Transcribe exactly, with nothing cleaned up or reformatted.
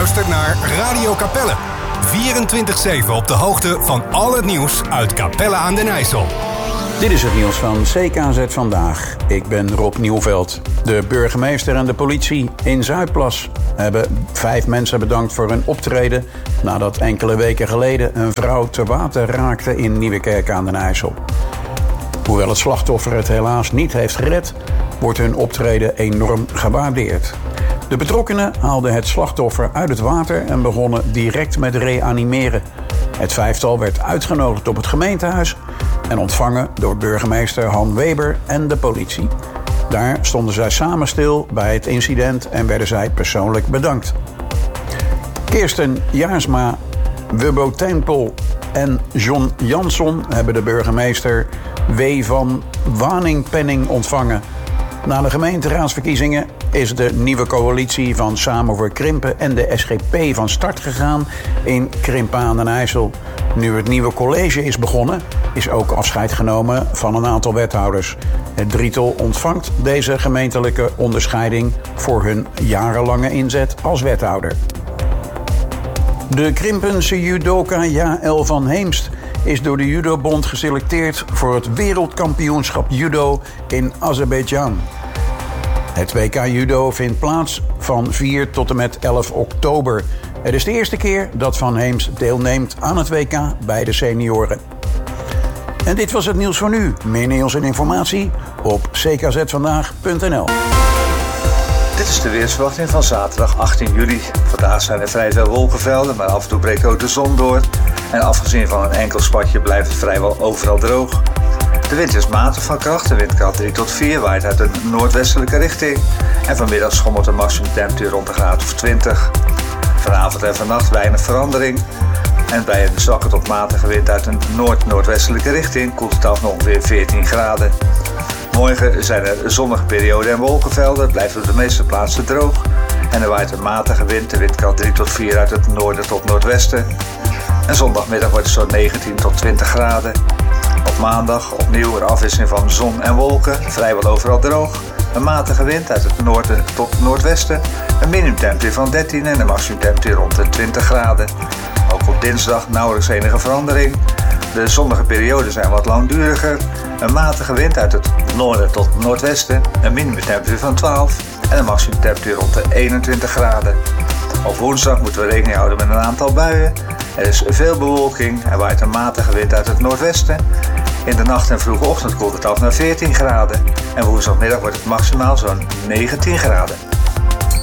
luistert naar Radio Capelle. vierentwintig zeven op de hoogte van al het nieuws uit Capelle aan den IJssel. Dit is het nieuws van C K Z Vandaag. Ik ben Rob Nieuwveld. De burgemeester en de politie in Zuidplas hebben vijf mensen bedankt voor hun optreden nadat enkele weken geleden een vrouw te water raakte in Nieuwekerk aan den IJssel. Hoewel het slachtoffer het helaas niet heeft gered, wordt hun optreden enorm gewaardeerd. De betrokkenen haalden het slachtoffer uit het water en begonnen direct met reanimeren. Het vijftal werd uitgenodigd op het gemeentehuis en ontvangen door burgemeester Han Weber en de politie. Daar stonden zij samen stil bij het incident en werden zij persoonlijk bedankt. Kirsten Jaarsma, Wubbo Tempel en John Jansson hebben de burgemeester W. van Waningpenning ontvangen. Na de gemeenteraadsverkiezingen is de nieuwe coalitie van Samen voor Krimpen en de S G P van start gegaan in Krimpen aan den IJssel. Nu het nieuwe college is begonnen, is ook afscheid genomen van een aantal wethouders. Het drietal ontvangt deze gemeentelijke onderscheiding voor hun jarenlange inzet als wethouder. De Krimpense judoka Jaël van Heemst is door de Judobond geselecteerd voor het wereldkampioenschap judo in Azerbeidzjan. Het W K judo vindt plaats van vier tot en met elf oktober. Het is de eerste keer dat Van Heemst deelneemt aan het W K bij de senioren. En dit was het nieuws voor nu. Meer nieuws en informatie op c k z vandaag punt n l. Dit is de weersverwachting van zaterdag achttien juli. Vandaag zijn er vrij veel wolkenvelden, maar af en toe breekt ook de zon door. En afgezien van een enkel spatje blijft het vrijwel overal droog. De wind is matig van kracht, de windkracht drie tot vier waait uit een noordwestelijke richting. En vanmiddag schommelt de maximumtemperatuur rond de graad of twintig. Vanavond en vannacht weinig verandering. En bij een zwakke tot matige wind uit een noord-noordwestelijke richting koelt het af naar ongeveer veertien graden. Morgen zijn er zonnige perioden en wolkenvelden, blijft op de meeste plaatsen droog. En er waait een matige wind, de windkracht drie tot vier uit het noorden tot noordwesten. En zondagmiddag wordt het zo'n negentien tot twintig graden. Op maandag opnieuw een afwisseling van zon en wolken, vrijwel overal droog. Een matige wind uit het noorden tot noordwesten. Een minimumtemperatuur van dertien en een maximumtemperatuur rond de twintig graden. Ook op dinsdag nauwelijks enige verandering. De zonnige perioden zijn wat langduriger. Een matige wind uit het noorden tot noordwesten. Een minimumtemperatuur van twaalf en een maximumtemperatuur rond de eenentwintig graden. Op woensdag moeten we rekening houden met een aantal buien. Er is veel bewolking en waait een matige wind uit het noordwesten. In de nacht en vroege ochtend koelt het af naar veertien graden. En woensdagmiddag wordt het maximaal zo'n negentien graden.